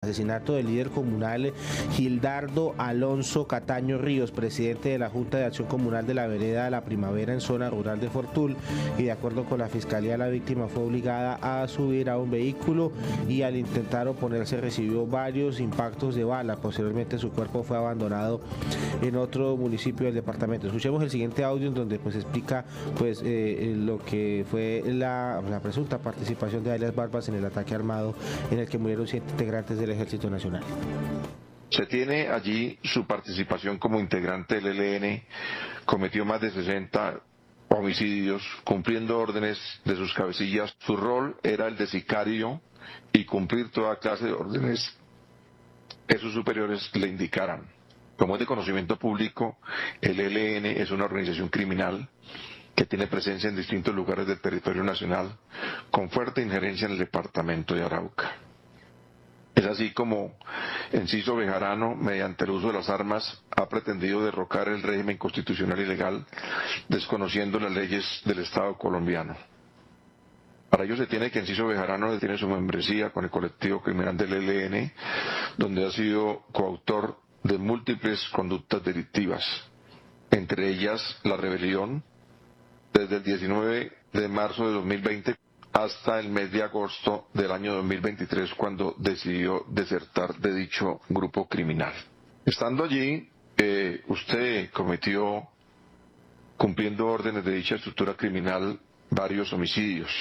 asesinato del líder comunal Gildardo Alonso Cataño Ríos, presidente de la Junta de Acción Comunal de la Vereda La Primavera en zona rural de Fortul, y de acuerdo con la Fiscalía, la víctima fue obligada a subir a un vehículo y al intentar oponerse recibió varios impactos de bala. Posteriormente su cuerpo fue abandonado en otro municipio del departamento. Escuchemos el siguiente audio en donde pues explica lo que fue la presunta participación de alias Barbas en el ataque armado en el que murieron 7 integrantes del Ejército Nacional. Se tiene allí su participación como integrante del ELN, cometió más de 60 homicidios, cumpliendo órdenes de sus cabecillas. Su rol era el de sicario y cumplir toda clase de órdenes que sus superiores le indicaran. Como es de conocimiento público, el ELN es una organización criminal que tiene presencia en distintos lugares del territorio nacional, con fuerte injerencia en el departamento de Arauca. Es así como Enciso Bejarano, mediante el uso de las armas, ha pretendido derrocar el régimen constitucional y legal, desconociendo las leyes del Estado colombiano. Para ello se tiene que Enciso Bejarano tiene su membresía con el colectivo criminal del ELN, donde ha sido coautor de múltiples conductas delictivas, entre ellas la rebelión, desde el 19 de marzo de 2020 hasta el mes de agosto del año 2023, cuando decidió desertar de dicho grupo criminal. Estando allí, usted cometió, cumpliendo órdenes de dicha estructura criminal, varios homicidios.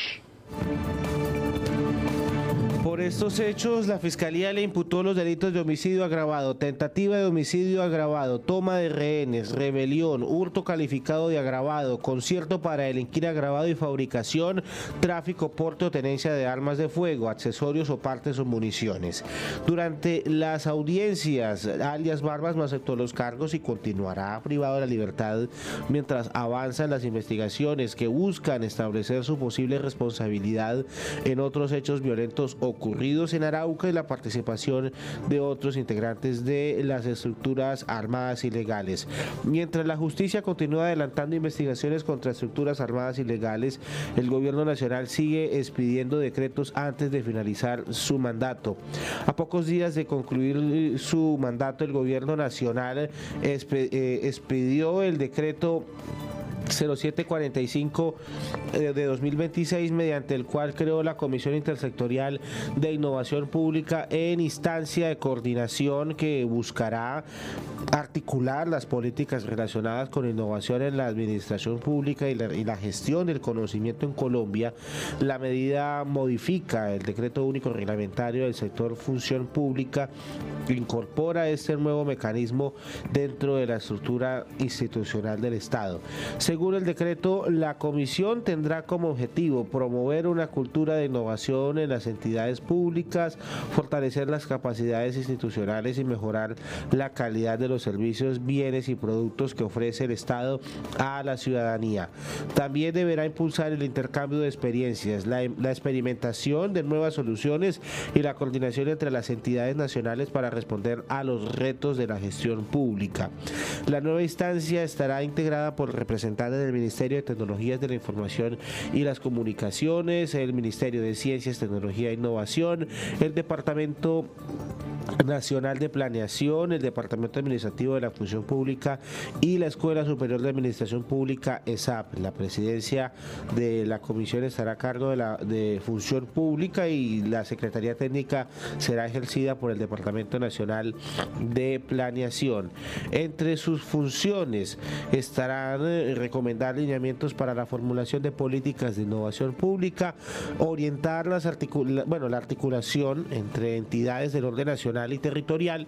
Por estos hechos, la Fiscalía le imputó los delitos de homicidio agravado, tentativa de homicidio agravado, toma de rehenes, rebelión, hurto calificado de agravado, concierto para delinquir agravado y fabricación, tráfico, porte o tenencia de armas de fuego, accesorios o partes o municiones. Durante las audiencias, alias Barbas no aceptó los cargos y continuará privado de la libertad mientras avanzan las investigaciones que buscan establecer su posible responsabilidad en otros hechos violentos ocurridos en Arauca y la participación de otros integrantes de las estructuras armadas ilegales. Mientras la justicia continúa adelantando investigaciones contra estructuras armadas ilegales, el gobierno nacional sigue expidiendo decretos antes de finalizar su mandato. A pocos días de concluir su mandato, el gobierno nacional expidió el decreto 0745 de 2026, mediante el cual creó la Comisión Intersectorial de Innovación Pública en instancia de coordinación que buscará articular las políticas relacionadas con innovación en la administración pública y la gestión del conocimiento en Colombia. La medida modifica el decreto único reglamentario del sector función pública que incorpora este nuevo mecanismo dentro de la estructura institucional del Estado. Según el decreto, la comisión tendrá como objetivo promover una cultura de innovación en las entidades públicas, fortalecer las capacidades institucionales y mejorar la calidad de los servicios, bienes y productos que ofrece el Estado a la ciudadanía. También deberá impulsar el intercambio de experiencias, la experimentación de nuevas soluciones y la coordinación entre las entidades nacionales para responder a los retos de la gestión pública. La nueva instancia estará integrada por representantes del Ministerio de Tecnologías de la Información y las Comunicaciones, el Ministerio de Ciencias, Tecnología e Innovación, el Departamento Nacional de Planeación, el Departamento Administrativo de la Función Pública y la Escuela Superior de Administración Pública, ESAP. La presidencia de la comisión estará a cargo de Función Pública y la Secretaría Técnica será ejercida por el Departamento Nacional de Planeación. Entre sus funciones estarán recomendar lineamientos para la formulación de políticas de innovación pública, orientar la articulación entre entidades del orden nacional y territorial,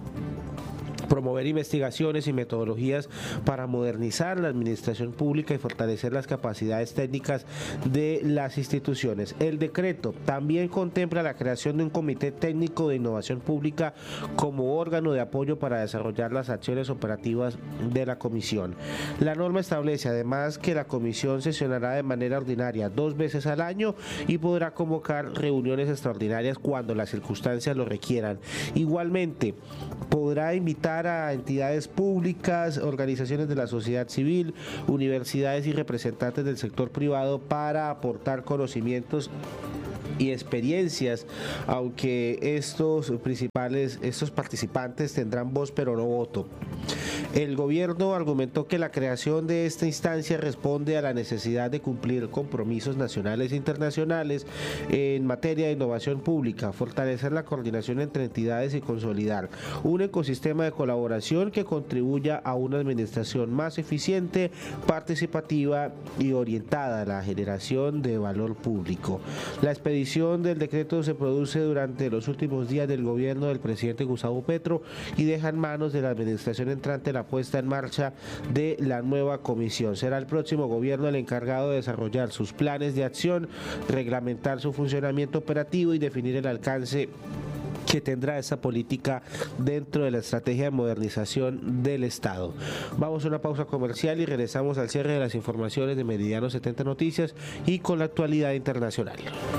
promover investigaciones y metodologías para modernizar la administración pública y fortalecer las capacidades técnicas de las instituciones. El decreto también contempla la creación de un comité técnico de innovación pública como órgano de apoyo para desarrollar las acciones operativas de la comisión. La norma establece además que la comisión sesionará de manera ordinaria 2 veces al año y podrá convocar reuniones extraordinarias cuando las circunstancias lo requieran. Igualmente, podrá invitar a entidades públicas, organizaciones de la sociedad civil, universidades y representantes del sector privado para aportar conocimientos y experiencias, aunque estos participantes tendrán voz pero no voto. El gobierno argumentó que la creación de esta instancia responde a la necesidad de cumplir compromisos nacionales e internacionales en materia de innovación pública, fortalecer la coordinación entre entidades y consolidar un ecosistema de colaboración que contribuya a una administración más eficiente, participativa y orientada a la generación de valor público. La expedición del decreto se produce durante los últimos días del gobierno del presidente Gustavo Petro y deja en manos de la administración entrante la puesta en marcha de la nueva comisión. Será el próximo gobierno el encargado de desarrollar sus planes de acción, reglamentar su funcionamiento operativo y definir el alcance que tendrá esa política dentro de la estrategia de modernización del Estado. Vamos a una pausa comercial y regresamos al cierre de las informaciones de Meridiano 70 Noticias y con la actualidad internacional.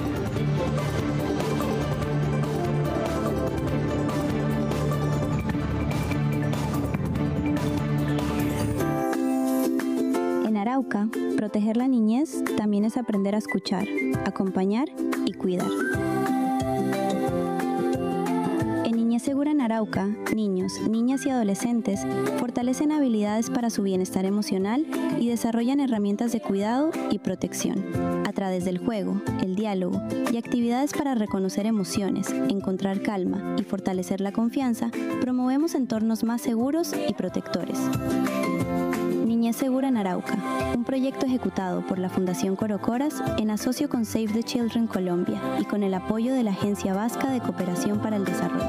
Arauca, proteger la niñez también es aprender a escuchar, acompañar y cuidar. En Niñez Segura en Arauca, niños, niñas y adolescentes fortalecen habilidades para su bienestar emocional y desarrollan herramientas de cuidado y protección. A través del juego, el diálogo y actividades para reconocer emociones, encontrar calma y fortalecer la confianza, promovemos entornos más seguros y protectores. Niñez Segura en Arauca, un proyecto ejecutado por la Fundación Corocoras en asocio con Save the Children Colombia y con el apoyo de la Agencia Vasca de Cooperación para el Desarrollo.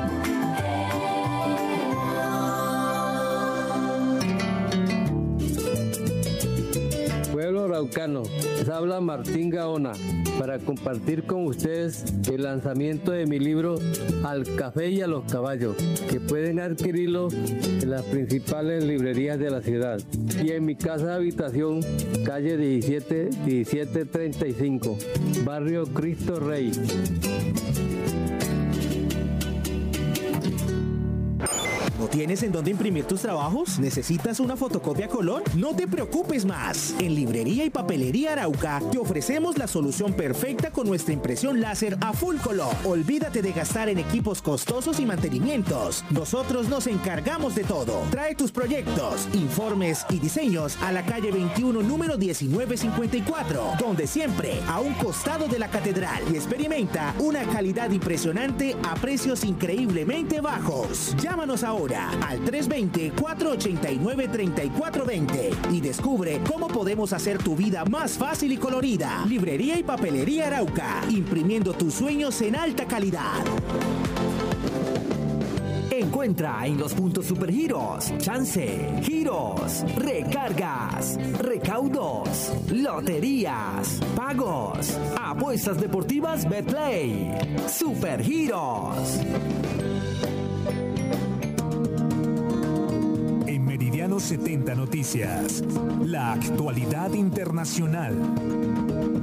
Pueblo araucano, les habla Martín Gaona para compartir con ustedes el lanzamiento de mi libro Al Café y a los Caballos, que pueden adquirirlo en las principales librerías de la ciudad y en mi casa de habitación, calle 1735, barrio Cristo Rey. ¿No tienes en dónde imprimir tus trabajos? ¿Necesitas una fotocopia a color? No te preocupes más. En Librería y Papelería Arauca te ofrecemos la solución perfecta con nuestra impresión láser a full color. Olvídate de gastar en equipos costosos y mantenimientos. Nosotros nos encargamos de todo. Trae tus proyectos, informes y diseños a la calle 21, número 1954, donde siempre a un costado de la catedral, y experimenta una calidad impresionante a precios increíblemente bajos. Llámanos ahora al 320-489-3420 y descubre cómo podemos hacer tu vida más fácil y colorida. Librería y Papelería Arauca, imprimiendo tus sueños en alta calidad. Encuentra en los puntos Supergiros, chance, giros, recargas, recaudos, loterías, pagos, apuestas deportivas Betplay, Supergiros. En Meridiano 70 Noticias, la actualidad internacional.